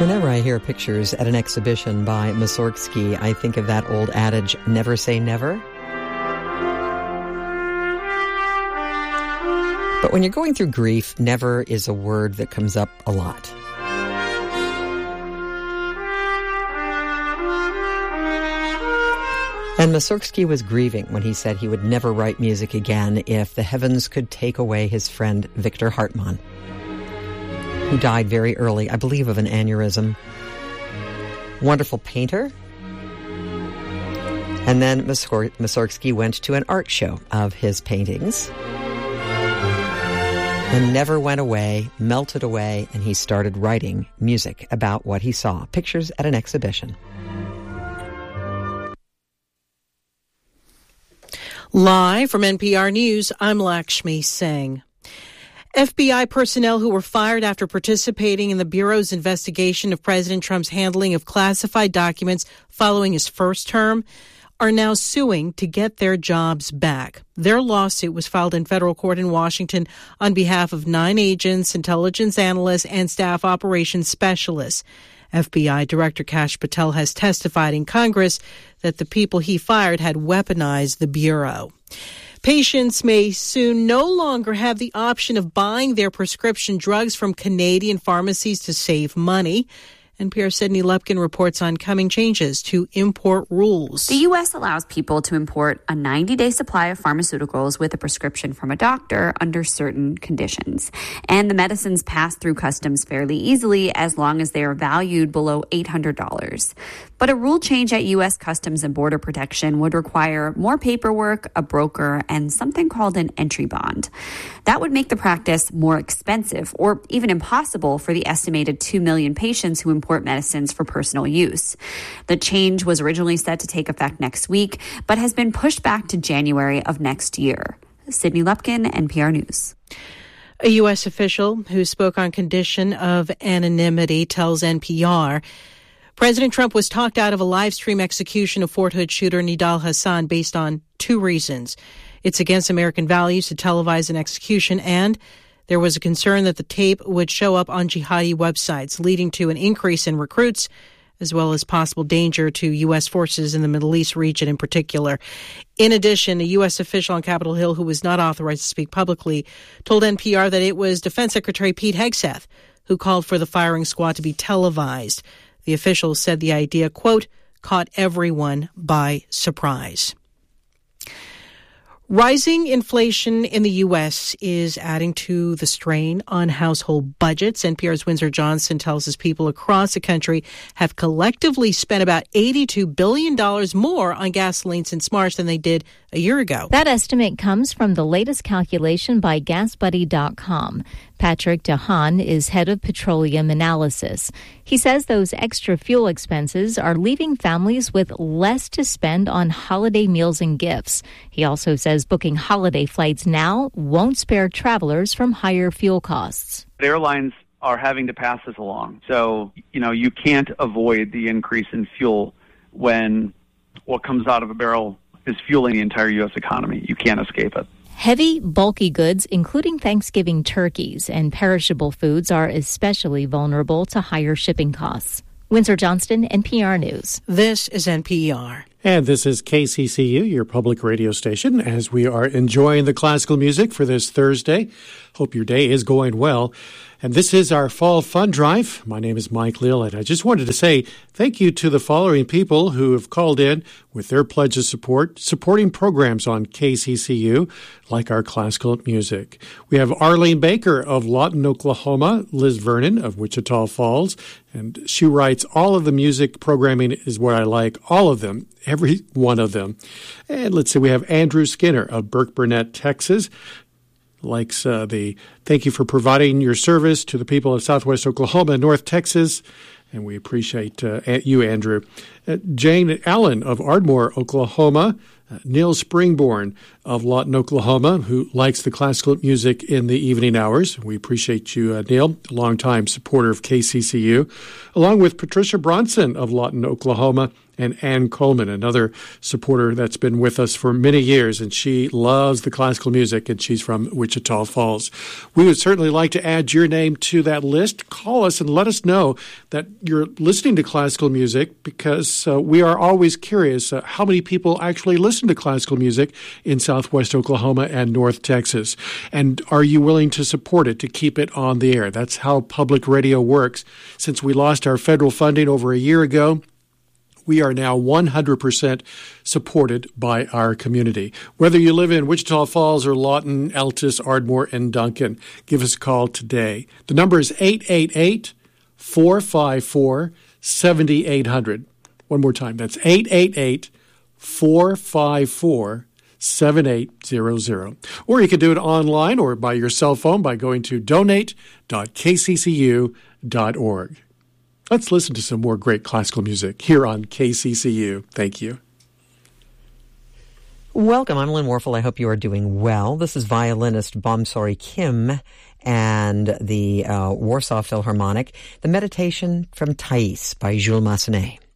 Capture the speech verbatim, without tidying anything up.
Whenever I hear pictures at an exhibition by Mussorgsky, I think of that old adage, never say never. But when you're going through grief, never is a word that comes up a lot. And Mussorgsky was grieving when he said he would never write music again if the heavens could take away his friend Victor Hartmann, who died very early, I believe, of an aneurysm. Wonderful painter. And then Mussorgsky went to an art show of his paintings and never went away, melted away, and he started writing music about what he saw. Pictures at an exhibition. Live from N P R News, I'm Lakshmi Singh. F B I personnel who were fired after participating in the Bureau's investigation of President Trump's handling of classified documents following his first term are now suing to get their jobs back. Their lawsuit was filed in federal court in Washington on behalf of nine agents, intelligence analysts, and staff operations specialists. F B I Director Kash Patel has testified in Congress that the people he fired had weaponized the Bureau. Patients may soon no longer have the option of buying their prescription drugs from Canadian pharmacies to save money. N P R's Sydney Lupkin reports on coming changes to import rules. The U S allows people to import a ninety-day supply of pharmaceuticals with a prescription from a doctor under certain conditions. And the medicines pass through customs fairly easily as long as they are valued below eight hundred dollars. But a rule change at U S Customs and Border Protection would require more paperwork, a broker, and something called an entry bond. That would make the practice more expensive or even impossible for the estimated two million patients who import medicines for personal use. The change was originally set to take effect next week, but has been pushed back to January of next year. Sydney Lupkin, N P R News. A U S official who spoke on condition of anonymity tells N P R President Trump was talked out of a live stream execution of Fort Hood shooter Nidal Hasan based on two reasons. It's against American values to televise an execution, and there was a concern that the tape would show up on jihadi websites, leading to an increase in recruits, as well as possible danger to U S forces in the Middle East region in particular. In addition, a U S official on Capitol Hill who was not authorized to speak publicly told N P R that it was Defense Secretary Pete Hegseth who called for the firing squad to be televised. The official said the idea, quote, caught everyone by surprise. Rising inflation in the U S is adding to the strain on household budgets. N P R's Windsor Johnson tells us people across the country have collectively spent about eighty-two billion dollars more on gasoline since March than they did a year ago. That estimate comes from the latest calculation by gas buddy dot com. Patrick DeHaan is head of petroleum analysis. He says those extra fuel expenses are leaving families with less to spend on holiday meals and gifts. He also says booking holiday flights now won't spare travelers from higher fuel costs. The airlines are having to pass this along. So, you know, you can't avoid the increase in fuel when what comes out of a barrel is fueling the entire U S economy. You can't escape it. Heavy, bulky goods, including Thanksgiving turkeys and perishable foods, are especially vulnerable to higher shipping costs. Windsor Johnston, N P R News. This is N P R. And this is K C C U, your public radio station, as we are enjoying the classical music for this Thursday. Hope your day is going well. And this is our Fall Fund Drive. My name is Mike Leal, and I just wanted to say thank you to the following people who have called in with their pledge of support, supporting programs on K C C U, like our classical music. We have Arlene Baker of Lawton, Oklahoma, Liz Vernon of Wichita Falls, and she writes, all of the music programming is what I like, all of them, every one of them. And let's see, we have Andrew Skinner of Burke Burnett, Texas. Likes uh, the thank you for providing your service to the people of Southwest Oklahoma and North Texas. And we appreciate uh, you, Andrew. Uh, Jane Allen of Ardmore, Oklahoma. Uh, Neil Springborn of Lawton, Oklahoma, who likes the classical music in the evening hours. We appreciate you, uh, Neil, a longtime supporter of K C C U, along with Patricia Bronson of Lawton, Oklahoma, and Ann Coleman, another supporter that's been with us for many years, and she loves the classical music, and she's from Wichita Falls. We would certainly like to add your name to that list. Call us and let us know that you're listening to classical music, because uh, we are always curious uh, how many people actually listen to classical music in Southwest Oklahoma and North Texas. And are you willing to support it, to keep it on the air? That's how public radio works. Since we lost our federal funding over a year ago, we are now one hundred percent supported by our community. Whether you live in Wichita Falls or Lawton, Altus, Ardmore, and Duncan, give us a call today. The number is eight eight eight, four five four, seven eight zero zero. One more time, that's eight eight eight, four five four, seven eight zero zero. Or you can do it online or by your cell phone by going to donate dot k c c u dot org. Let's listen to some more great classical music here on K C C U. Thank you. Welcome. I'm Lynn Warfel. I hope you are doing well. This is violinist Bomsori Kim and the uh, Warsaw Philharmonic, the Meditation from Thais by Jules Massenet.